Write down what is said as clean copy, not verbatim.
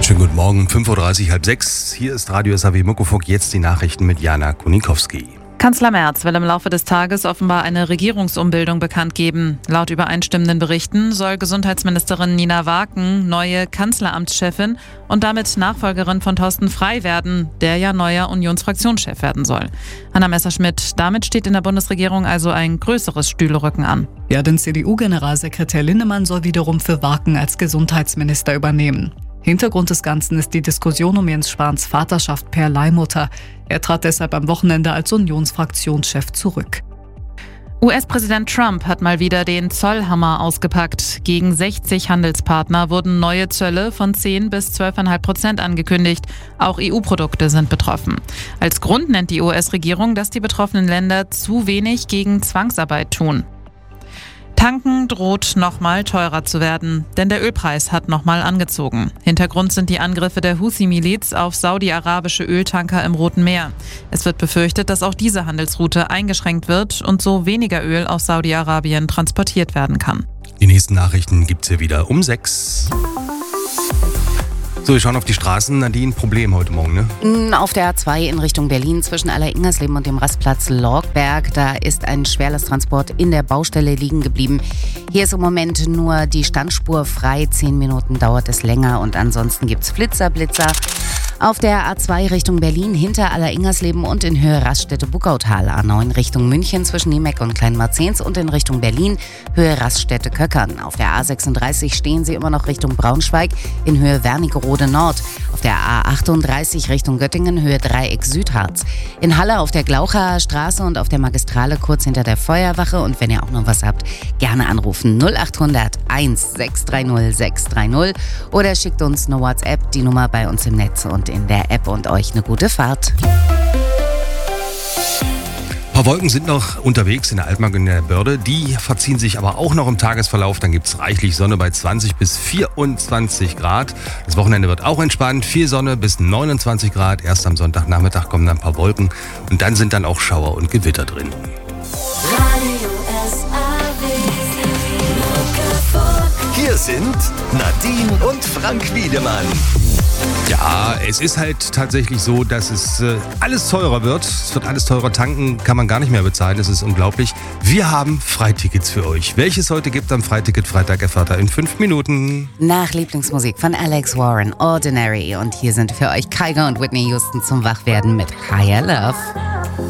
Schönen guten Morgen, 5.30 Uhr, halb 6. Hier ist Radio SAW Muckefuck, jetzt die Nachrichten mit Jana Kunikowski. Kanzler Merz will im Laufe des Tages offenbar eine Regierungsumbildung bekannt geben. Laut übereinstimmenden Berichten soll Gesundheitsministerin Nina Waken neue Kanzleramtschefin und damit Nachfolgerin von Thorsten Frey werden, der ja neuer Unionsfraktionschef werden soll. Hanna Messerschmidt, damit steht in der Bundesregierung also ein größeres Stühlerücken an. Ja, denn CDU-Generalsekretär Linnemann soll wiederum für Waken als Gesundheitsminister übernehmen. Hintergrund des Ganzen ist die Diskussion um Jens Spahns Vaterschaft per Leihmutter. Er trat deshalb am Wochenende als Unionsfraktionschef zurück. US-Präsident Trump hat mal wieder den Zollhammer ausgepackt. Gegen 60 Handelspartner wurden neue Zölle von 10 bis 12,5% angekündigt. Auch EU-Produkte sind betroffen. Als Grund nennt die US-Regierung, dass die betroffenen Länder zu wenig gegen Zwangsarbeit tun. Tanken droht nochmal teurer zu werden, denn der Ölpreis hat nochmal angezogen. Hintergrund sind die Angriffe der Houthi-Miliz auf saudi-arabische Öltanker im Roten Meer. Es wird befürchtet, dass auch diese Handelsroute eingeschränkt wird und so weniger Öl aus Saudi-Arabien transportiert werden kann. Die nächsten Nachrichten gibt's hier wieder um 6. So, wir schauen auf die Straßen. Nadine, Problem heute Morgen, ne? Auf der A2 in Richtung Berlin zwischen Aller-Ingersleben und dem Rastplatz Lorgberg. Da ist ein Schwerlasttransport in der Baustelle liegen geblieben. Hier ist im Moment nur die Standspur frei. 10 Minuten dauert es länger und ansonsten gibt's Blitzer. Auf der A2 Richtung Berlin hinter Aller-Ingersleben und in Höhe Raststätte-Buckautal. A9 Richtung München zwischen Niemeck und Kleinmarzens und in Richtung Berlin Höhe Raststätte-Köckern. Auf der A36 stehen Sie immer noch Richtung Braunschweig in Höhe Wernigerode Nord. Auf der A38 Richtung Göttingen Höhe Dreieck Südharz. In Halle auf der Glaucher Straße und auf der Magistrale kurz hinter der Feuerwache. Und wenn ihr auch noch was habt, gerne anrufen 0800 1630 630 oder schickt uns eine WhatsApp, die Nummer bei uns im Netz und in der App und euch eine gute Fahrt. Ein paar Wolken sind noch unterwegs in der Altmark und in der Börde. Die verziehen sich aber auch noch im Tagesverlauf. Dann gibt es reichlich Sonne bei 20 bis 24 Grad. Das Wochenende wird auch entspannt. Viel Sonne bis 29 Grad. Erst am Sonntagnachmittag kommen dann ein paar Wolken. Und dann sind dann auch Schauer und Gewitter drin. Hier sind Nadine und Frank Wiedemann. Ja, es ist halt tatsächlich so, dass es alles teurer wird. Es wird alles teurer. Tanken kann man gar nicht mehr bezahlen. Das ist unglaublich. Wir haben Freitickets für euch. Welches heute gibt am Freiticket-Freitag erfahrt ihr in 5 Minuten. Nach Lieblingsmusik von Alex Warren, Ordinary. Und hier sind für euch Kygo und Whitney Houston zum Wachwerden mit Higher Love.